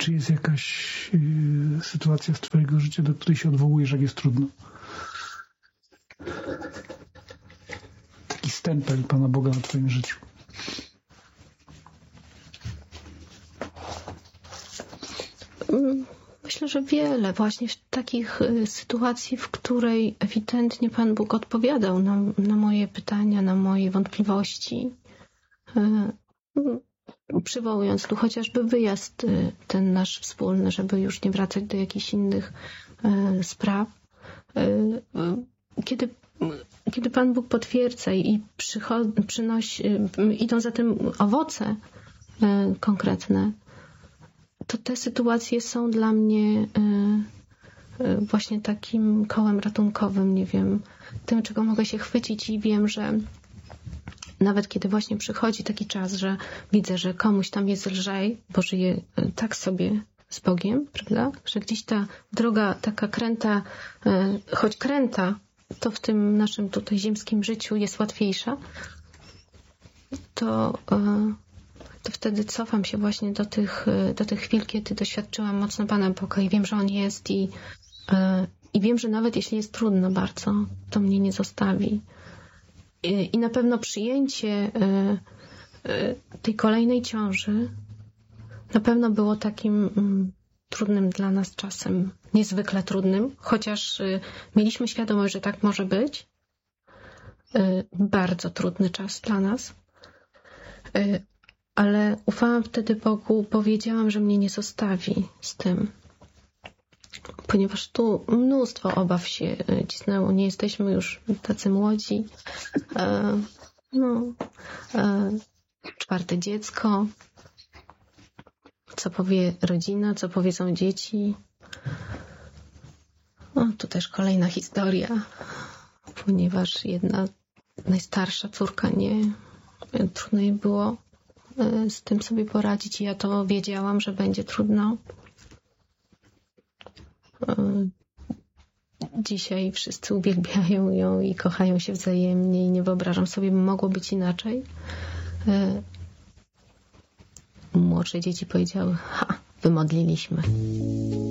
czy jest jakaś sytuacja z twojego życia, do której się odwołujesz, jak jest trudno? Taki stempel Pana Boga na twoim życiu. Myślę, że wiele właśnie w takich sytuacji, w której ewidentnie Pan Bóg odpowiadał na moje pytania, na moje wątpliwości. Przywołując tu chociażby wyjazd ten nasz wspólny, żeby już nie wracać do jakichś innych spraw. Kiedy Pan Bóg potwierdza i przynosi, idą za tym owoce konkretne, to te sytuacje są dla mnie właśnie takim kołem ratunkowym, nie wiem, tym, czego mogę się chwycić i wiem, że nawet kiedy właśnie przychodzi taki czas, że widzę, że komuś tam jest lżej, bo żyje tak sobie z Bogiem, prawda? Że gdzieś ta droga taka kręta, choć kręta, to w tym naszym tutaj ziemskim życiu jest łatwiejsza, to wtedy cofam się właśnie do tych chwil, kiedy doświadczyłam mocno Pana Boga i wiem, że On jest i wiem, że nawet jeśli jest trudno bardzo, to mnie nie zostawi. I na pewno przyjęcie tej kolejnej ciąży na pewno było takim trudnym dla nas czasem, niezwykle trudnym, chociaż mieliśmy świadomość, że tak może być. Bardzo trudny czas dla nas. Ale ufałam wtedy Bogu, bo wiedziałam, że mnie nie zostawi z tym. Ponieważ tu mnóstwo obaw się cisnęło. Nie jesteśmy już tacy młodzi. 4. dziecko. Co powie rodzina, co powiedzą dzieci. Tu też kolejna historia. Ponieważ jedna najstarsza córka trudno jej było z tym sobie poradzić i ja to wiedziałam, że będzie trudno. Dzisiaj wszyscy uwielbiają ją i kochają się wzajemnie i nie wyobrażam sobie, by mogło być inaczej. Młodsze dzieci powiedziały, wymodliliśmy.